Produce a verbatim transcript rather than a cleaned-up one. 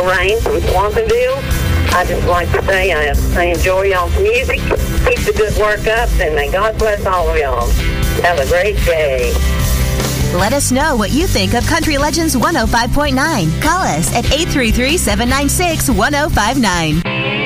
Lorraine from Swansonville. I just like to say I, I enjoy y'all's music. Keep the good work up, and may God bless all of y'all. Have a great day. Let us know what you think of Country Legends one oh five point nine. Call us at eight three three, seven nine six, one oh five nine.